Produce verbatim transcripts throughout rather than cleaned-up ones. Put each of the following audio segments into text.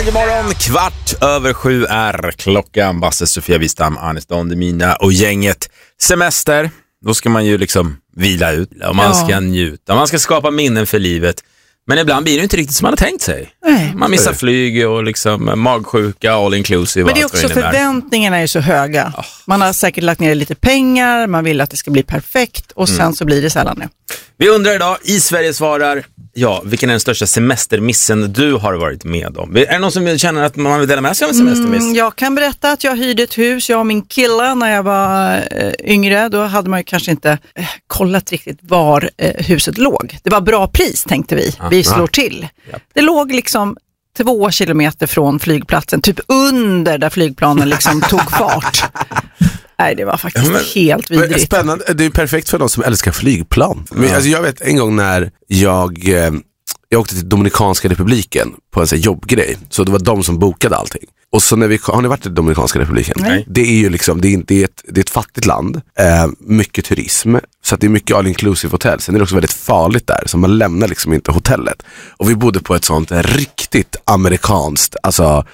god morgon, kvart över sju är klockan. Basse, Sofia Wistam, Anis Don Demina och gänget. Semester, då ska man ju liksom vila ut och man ska ja. njuta. Man ska skapa minnen för livet. Men ibland blir det inte riktigt som man har tänkt sig. Nej. Man missar flyg och liksom magsjuka, all inclusive. Men det är också förväntningarna är så höga. Oh. Man har säkert lagt ner lite pengar, man vill att det ska bli perfekt och sen mm. så blir det sällan det. Vi undrar idag, i Sverige svarar, ja, vilken är den största semestermissen du har varit med om? Är det någon som känner att man vill dela med sig av en semestermiss? Mm, jag kan berätta att jag hyrde ett hus, jag och min kille, när jag var eh, yngre. Då hade man ju kanske inte eh, kollat riktigt var eh, huset låg. Det var bra pris, tänkte vi. Ah, vi slår ah. till. Yep. Det låg liksom två kilometer från flygplatsen, typ under där flygplanen liksom tog fart. Nej, det var faktiskt ja, men, helt vidrigt. Spännande, det är perfekt för de som älskar flygplan. Men, ja. alltså, jag vet en gång när jag, eh, jag åkte till Dominikanska republiken på en sån här jobbgrej. Så det var de som bokade allting. Och så när vi, har ni varit i Dominikanska republiken? Nej. Det är ju liksom, det är, det är, ett, det är ett fattigt land, eh, mycket turism, så att det är mycket all inclusive hotell. Sen är det också väldigt farligt där, så man lämnar liksom inte hotellet. Och vi bodde på ett sånt riktigt amerikanskt, alltså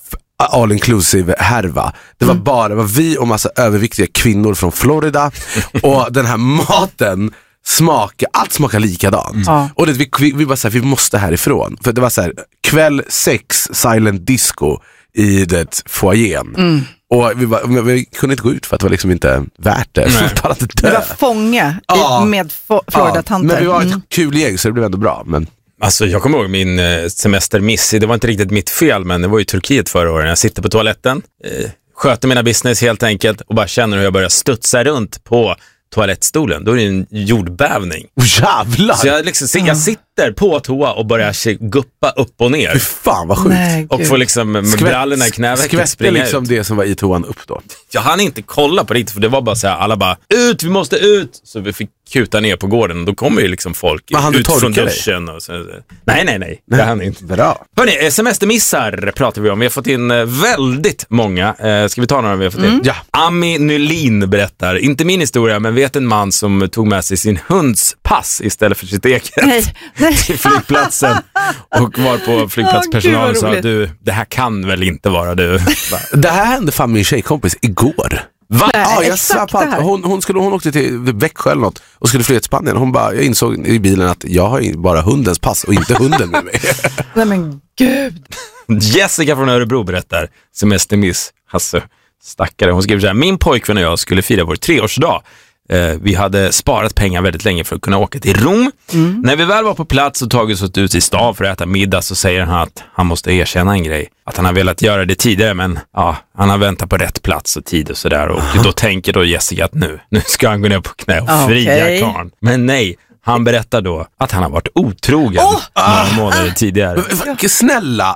all inclusive härva. Det var mm. bara det var vi och massa överviktiga kvinnor från Florida och den här maten smakar, allt smakar likadant. Mm. Och det, vi, vi, vi bara såhär, vi måste härifrån. För det var så här, kväll sex silent disco i det foajén. Mm. Och vi, var, vi kunde inte gå ut för att det var liksom inte värt det. Det var fånga ja. med Florida-tanter. Men vi var ett mm. kul gäng så det blev ändå bra. Men alltså jag kommer ihåg min eh, semestermiss. Det var inte riktigt mitt fel, men det var i Turkiet förra året. Jag sitter på toaletten, eh, sköter mina business helt enkelt och bara känner hur jag börjar studsa runt på toalettstolen. Då är det en jordbävning. Oh, jävlar! Så jag, liksom, jag sitter på toa och börjar guppa upp och ner. Fy fan vad sjukt. Nej, och får liksom med Skvätt, brallorna i knävecket springa liksom ut. Det som var i toan upp då. Jag hann inte kolla på riktigt, för det var bara så här, alla bara, ut, vi måste ut! Så vi fick kuta ner på gården och då kommer ju liksom folk ut från duschen. Och så, nej, nej, nej. Det hann inte. Bra. Hörrni, semestermissar pratar vi om. Vi har fått in väldigt många. Eh, ska vi ta några vi har fått in? Mm. Ja. Ami Nylin berättar, inte min historia, men vet en man som tog med sig sin hunds pass istället för sitt eget nej, nej. till flygplatsen och var på flygplatspersonalen och sa, du, det här kan väl inte vara du. Det här hände fan min tjejkompis igår. Va? Nej, ja, jag sa på hon, hon, skulle, hon åkte till Växjö eller något och skulle flyga till Spanien. Hon bara, jag insåg i bilen att jag har bara hundens pass och inte hunden med mig. Nej men gud. Jessica från Örebro berättar, semestermiss, Hasse, stackare. Hon skriver så här, min pojkvän och jag skulle fira vår treårsdag. Eh, vi hade sparat pengar väldigt länge för att kunna åka till Rom. Mm. När vi väl var på plats och tagit oss ut i stan för att äta middag, så säger han att han måste erkänna en grej. Att han har velat göra det tidigare, men ja, han har väntat på rätt plats och tid och sådär. Och då tänker då Jessica att nu, nu ska han gå ner på knä och fria okay. karln. Men nej, han berättar då att han har varit otrogen oh! några månader tidigare. Snälla!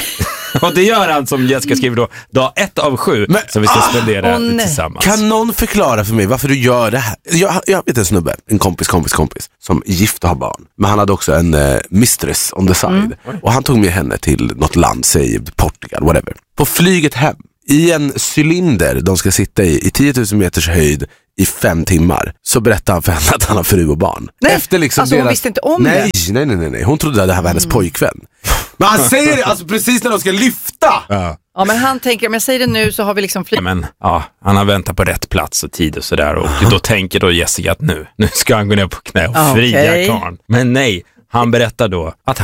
Och det gör han, som Jessica skriver då, dag ett av sju men, som vi ska spendera ah, tillsammans. Kan någon förklara för mig varför du gör det här? Jag, jag vet en snubbe, en kompis, kompis, kompis som är gift och har barn. Men han hade också en uh, mistress on the side. Mm. Och han tog med henne till något land, säg Portugal, whatever. På flyget hem, i en cylinder de ska sitta i, i tio tusen meters höjd i fem timmar, så berättade han för henne att han har fru och barn. Nej, Efter liksom alltså deras... hon visste inte om nej, det. Nej, nej, nej, nej. Hon trodde att det här var hennes mm. pojkvän. Men han säger det alltså precis när de ska lyfta. Ja. Ja, men han tänker, om jag säger det nu så har vi liksom flyg... ja, men ja, han har väntat på rätt plats och tid och sådär. Och uh-huh. då tänker då Jessica att nu, nu ska han gå ner på knä och fria okay. karln. Men nej, han berättar då att